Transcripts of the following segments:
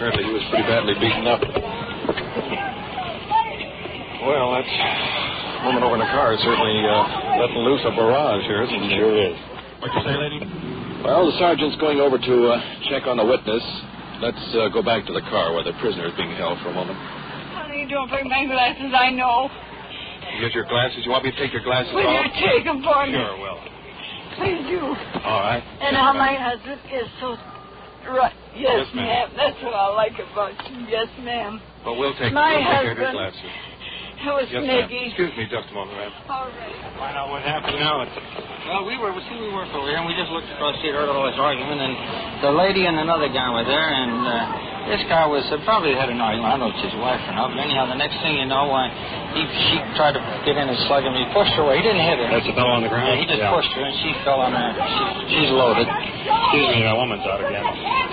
Apparently he was pretty badly beaten up. Well, that woman over in the car is certainly letting loose a barrage here, isn't she? Sure is. What'd you say, lady? Well, the sergeant's going over to check on the witness. Let's go back to the car where the prisoner is being held for a moment. Honey, don't bring my glasses, I know. You get your glasses? You want me to take your glasses Will off? you take them for me? Sure, will. Please do. All right. And how my husband is so... Right. Yes, Yes, ma'am. ma'am. That's what I like about you. Yes, ma'am. Well, we'll take My care of your husband. glasses. It was Yes, ma'am. Nicky. Excuse me just a moment, ma'am. All right. Find out what happened now. Well, we worked over here, and we just looked across the street, heard all this argument, and the lady and another guy were there, and this guy was probably had an argument. I don't know if it's his wife or not, but anyhow, the next thing you know, she tried to get in and slug him. He pushed her away. He didn't hit her. That's the fellow on the ground? Yeah, he just pushed her, and she fell on her. She's loaded. Excuse me, that woman's out again.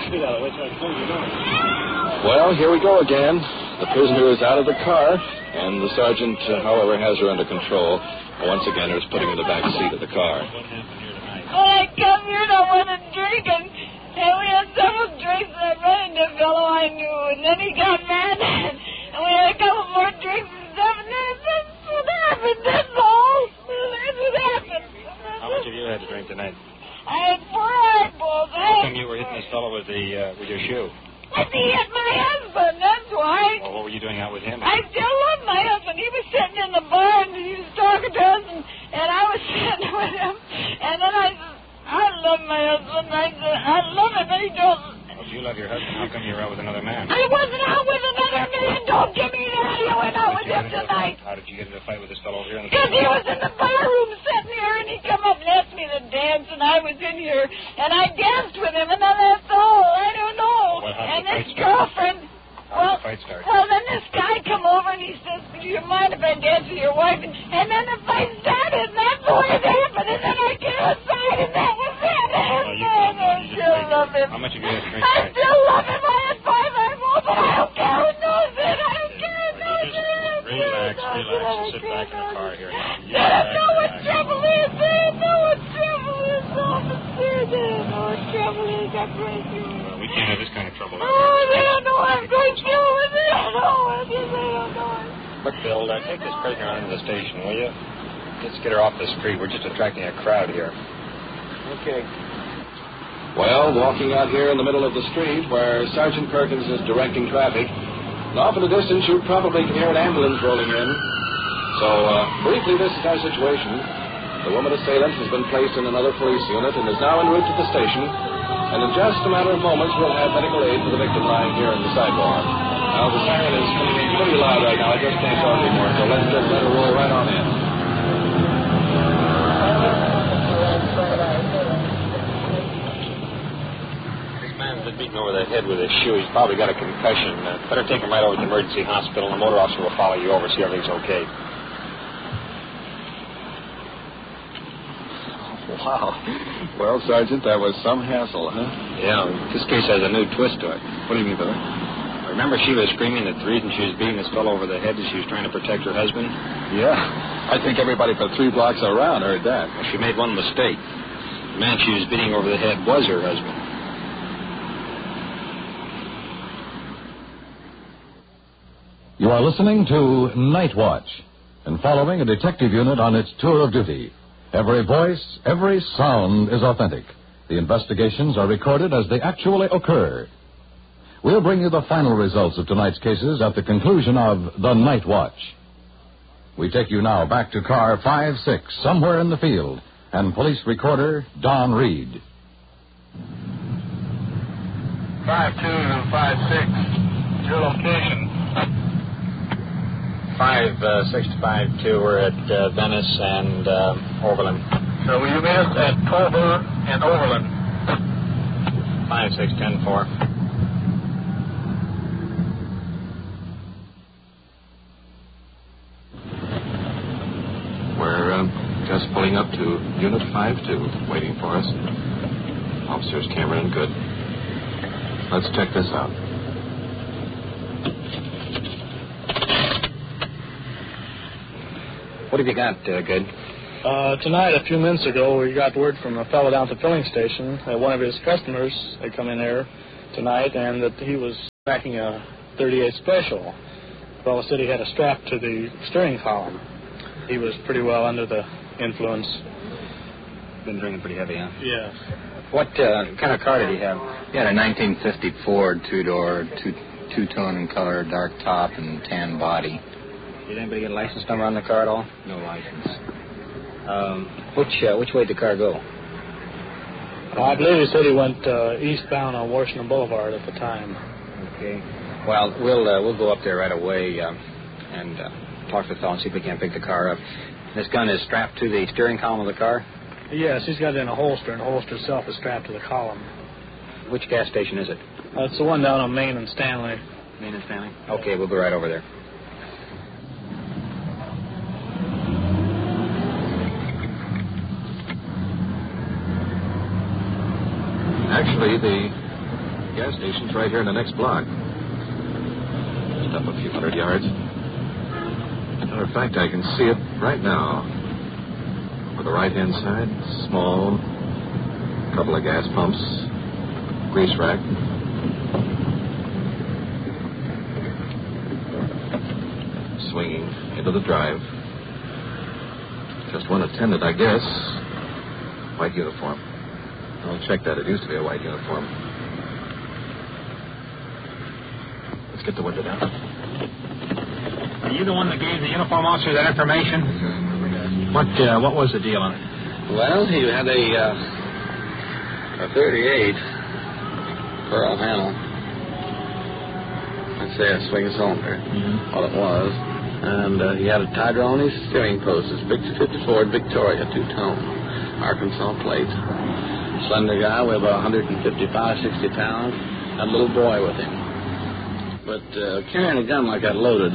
Well, here we go again. The prisoner is out of the car, and the sergeant, however, has her under control. Once again, is putting her in the back seat of the car. Well, I come here and I wanted to drink, and we had several drinks, and I ran into a fellow I knew, and then he got mad, and we had a couple more drinks and stuff, and then that's what happened. That's all. That's what happened. How much have you had to drink tonight? I had 4 eyeballs. How come you were hitting this fellow with your shoe? He hit my husband, that's why. Well, what were you doing out with him? I still love my husband. He was sitting in the bar, and he was talking to us, and I was sitting with him. And then I said, I love my husband. I said, I love him, but he don't. Well, if you love your husband, how come you're out with another man? I wasn't out with another man. Don't give me that. I went out with him tonight. How did you get into a fight with this fellow over here? Because he was in the bar room sitting here, and he come up and asked me to dance, and I was in here, and I danced with him, and then that's all. I don't know. Well, how And did the this fight start? girlfriend... How did the fight start? Well, then this guy come over, and he says, do you mind if I dance with your wife? And then the fight started, and that's the way it happened, and then I came outside, and that was it. I still love him. How much have you had to drink I tonight? still love him. I had 5 eyeballs, but I don't care who knows it. I don't care who knows it. Relax, and sit back in the car here. I don't know what trouble is. I don't know what trouble is, officer. I don't know what trouble is. I'm right here. We can't have this kind of trouble. Oh, they don't know I'm going through with it. I don't know. I just don't know. Look, Bill, take this prisoner on to the station, will you? Let's get her off the street. We're just attracting a crowd here. Okay. Well, walking out here in the middle of the street where Sergeant Perkins is directing traffic, and off in the distance you probably can hear an ambulance rolling in. So, briefly, this is our situation. The woman assailant has been placed in another police unit and is now en route to the station. And in just a matter of moments, we'll have medical aid for the victim lying here on the sidewalk. Now, the siren is coming in pretty loud right now. I just can't talk anymore, so let's just let her roll right on in. This man's been beaten over the head with his shoe. He's probably got a concussion. Better take him right over to the emergency hospital, and the motor officer will follow you over, see everything's okay. Wow. Well, Sergeant, that was some hassle, huh? Yeah, this case has a new twist to it. What do you mean by that? Remember she was screaming that the reason she was beating this fellow over the head is she was trying to protect her husband? Yeah. I think everybody for 3 blocks around heard that. Well, she made one mistake. The man she was beating over the head was her husband. You are listening to Night Watch and following a detective unit on its tour of duty. Every voice, every sound is authentic. The investigations are recorded as they actually occur. We'll bring you the final results of tonight's cases at the conclusion of The Night Watch. We take you now back to car 5-6, somewhere in the field, and police recorder Don Reed. 5-2 and 5-6. Your location? 5-6-5-2. We're at Venice and Overland. So will you meet us at Culver and Overland? 5-6-10-4. We're just pulling up to Unit 5-2, waiting for us. Officers Cameron and Good. Let's check this out. What have you got, Good? Tonight, a few minutes ago, we got word from a fellow down at the filling station that one of his customers had come in there tonight and that he was Backing a 38 Special. The fellow said he had a strap to the steering column. He was pretty well under the influence. Been drinking pretty heavy, huh? Yes. What kind of car did he have? He had a 1950 Ford two-door, two-tone in color, dark top and tan body. Did anybody get a license number on the car at all? No license. Which way did the car go? I believe he said he went eastbound on Washington Boulevard at the time. Okay. Well, we'll go up there right away and talk to the fellow and see if we can't pick the car up. This gun is strapped to the steering column of the car? Yes, he's got it in a holster, and the holster itself is strapped to the column. Which gas station is it? It's the one down on Main and Stanley. Main and Stanley? Okay, we'll go right over there. Actually, the gas station's right here in the next block. Just up a few hundred yards. As a matter of fact, I can see it right now. On the right-hand side, small, couple of gas pumps, grease rack. Swinging into the drive. Just one attendant, I guess. White uniform. I'll check that. It used to be a white uniform. Let's get the window down. Are you the one that gave the uniform officer that information? What was the deal on it? Well, he had a 38 pearl handle. I'd say a swing cylinder. All it was. And he had a tighter on his steering post. It's 50 Ford Victoria, two-tone, Arkansas plate. Slender guy, weighed about 155, 60 pounds. Had a little boy with him. But carrying a gun like that loaded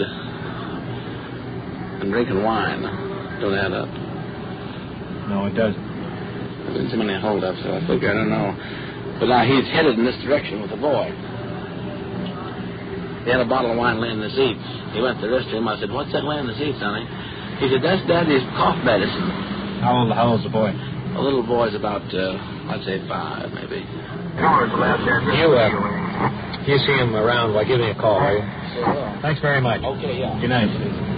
and drinking wine don't add up. No, it doesn't. There's been so many holdups, so I figure, I don't know. But now he's headed in this direction with the boy. He had a bottle of wine laying in the seat. He went to the restroom. I said, "What's that laying in the seat, sonny?" He said, "That's Daddy's cough medicine." How old's the boy? The little boy's about, I'd say 5, maybe. You see him around, give me a call, will you? Sure will. Thanks very much. Okay, yeah. Good night.